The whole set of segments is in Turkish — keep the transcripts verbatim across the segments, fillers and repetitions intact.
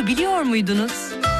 biliyor muydunuz?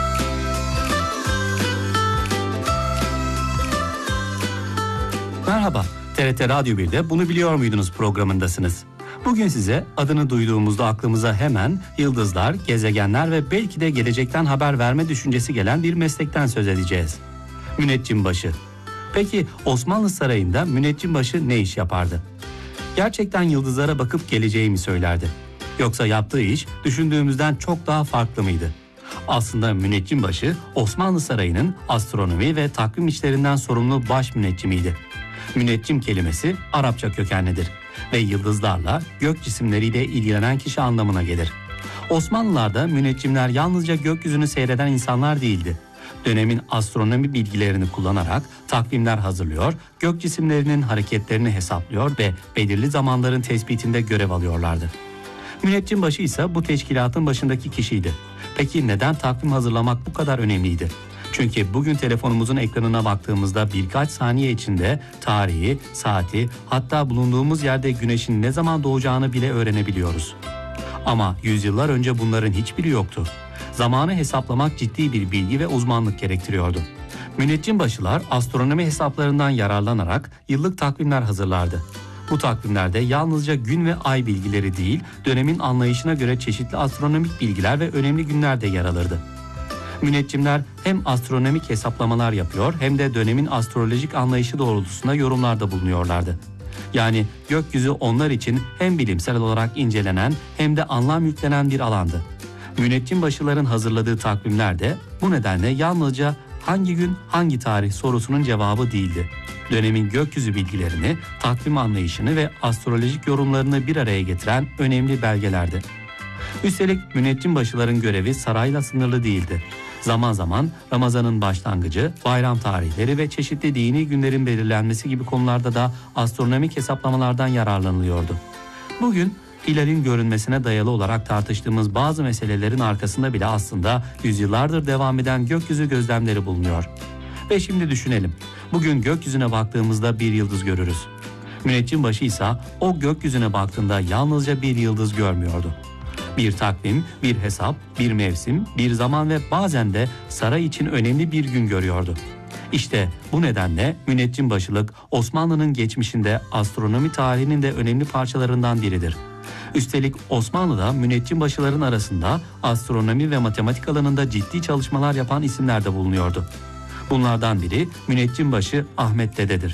Merhaba, T R T Radyo bir'de Bunu Biliyor Muydunuz programındasınız. Bugün size adını duyduğumuzda aklımıza hemen yıldızlar, gezegenler ve belki de gelecekten haber verme düşüncesi gelen bir meslekten söz edeceğiz. Müneccimbaşı. Peki Osmanlı Sarayı'nda müneccimbaşı ne iş yapardı? Gerçekten yıldızlara bakıp geleceği mi söylerdi? Yoksa yaptığı iş düşündüğümüzden çok daha farklı mıydı? Aslında müneccimbaşı Osmanlı Sarayı'nın astronomi ve takvim işlerinden sorumlu baş müneccimiydi. Müneccim kelimesi Arapça kökenlidir ve yıldızlarla, gök cisimleriyle ilgilenen kişi anlamına gelir. Osmanlılar'da müneccimler yalnızca gökyüzünü seyreden insanlar değildi. Dönemin astronomi bilgilerini kullanarak takvimler hazırlıyor, gök cisimlerinin hareketlerini hesaplıyor ve belirli zamanların tespitinde görev alıyorlardı. Müneccimbaşı ise bu teşkilatın başındaki kişiydi. Peki neden takvim hazırlamak bu kadar önemliydi? Çünkü bugün telefonumuzun ekranına baktığımızda birkaç saniye içinde tarihi, saati, hatta bulunduğumuz yerde güneşin ne zaman doğacağını bile öğrenebiliyoruz. Ama yüzyıllar önce bunların hiçbiri yoktu. Zamanı hesaplamak ciddi bir bilgi ve uzmanlık gerektiriyordu. Müneccimbaşılar astronomi hesaplarından yararlanarak yıllık takvimler hazırlardı. Bu takvimlerde yalnızca gün ve ay bilgileri değil, dönemin anlayışına göre çeşitli astronomik bilgiler ve önemli günler de yer alırdı. Müneccimler hem astronomik hesaplamalar yapıyor hem de dönemin astrolojik anlayışı doğrultusunda yorumlarda bulunuyorlardı. Yani gökyüzü onlar için hem bilimsel olarak incelenen hem de anlam yüklenen bir alandı. Müneccimbaşıların hazırladığı takvimler de bu nedenle yalnızca hangi gün hangi tarih sorusunun cevabı değildi. Dönemin gökyüzü bilgilerini, takvim anlayışını ve astrolojik yorumlarını bir araya getiren önemli belgelerdi. Üstelik müneccimbaşıların görevi sarayla sınırlı değildi. Zaman zaman Ramazan'ın başlangıcı, bayram tarihleri ve çeşitli dini günlerin belirlenmesi gibi konularda da astronomik hesaplamalardan yararlanılıyordu. Bugün hilalin görünmesine dayalı olarak tartıştığımız bazı meselelerin arkasında bile aslında yüzyıllardır devam eden gökyüzü gözlemleri bulunuyor. Ve şimdi düşünelim. Bugün gökyüzüne baktığımızda bir yıldız görürüz. Müneccimbaşı ise o gökyüzüne baktığında yalnızca bir yıldız görmüyordu. Bir takvim, bir hesap, bir mevsim, bir zaman ve bazen de saray için önemli bir gün görüyordu. İşte bu nedenle müneccimbaşılık Osmanlı'nın geçmişinde astronomi tarihinin de önemli parçalarından biridir. Üstelik Osmanlı'da müneccimbaşıların arasında astronomi ve matematik alanında ciddi çalışmalar yapan isimler de bulunuyordu. Bunlardan biri müneccimbaşı Ahmet Dede'dir.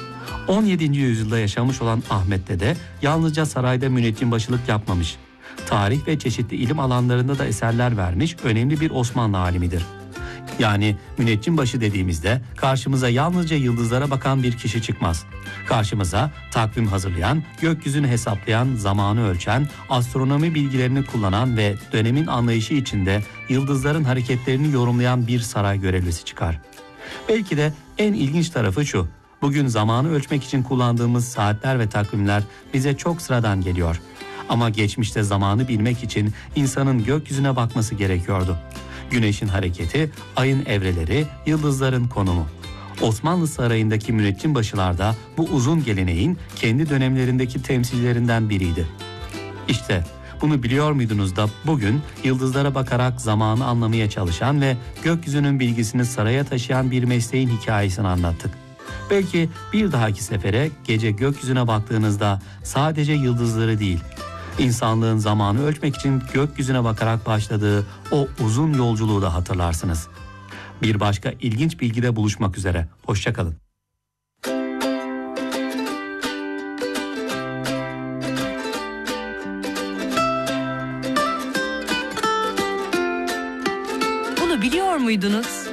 on yedinci yüzyılda yaşamış olan Ahmet Dede yalnızca sarayda müneccimbaşılık yapmamış. Tarih ve çeşitli ilim alanlarında da eserler vermiş önemli bir Osmanlı alimidir. Yani müneccimbaşı dediğimizde karşımıza yalnızca yıldızlara bakan bir kişi çıkmaz. Karşımıza takvim hazırlayan, gökyüzünü hesaplayan, zamanı ölçen, astronomi bilgilerini kullanan ve dönemin anlayışı içinde yıldızların hareketlerini yorumlayan bir saray görevlisi çıkar. Belki de en ilginç tarafı şu: bugün zamanı ölçmek için kullandığımız saatler ve takvimler bize çok sıradan geliyor. Ama geçmişte zamanı bilmek için insanın gökyüzüne bakması gerekiyordu. Güneşin hareketi, ayın evreleri, yıldızların konumu. Osmanlı Sarayı'ndaki müneccimbaşılar da bu uzun geleneğin kendi dönemlerindeki temsillerinden biriydi. İşte bunu biliyor muydunuz da bugün yıldızlara bakarak zamanı anlamaya çalışan ve gökyüzünün bilgisini saraya taşıyan bir mesleğin hikayesini anlattık. Belki bir dahaki sefere gece gökyüzüne baktığınızda sadece yıldızları değil, İnsanlığın zamanı ölçmek için gökyüzüne bakarak başladığı o uzun yolculuğu da hatırlarsınız. Bir başka ilginç bilgide buluşmak üzere. Hoşça kalın. Bunu biliyor muydunuz?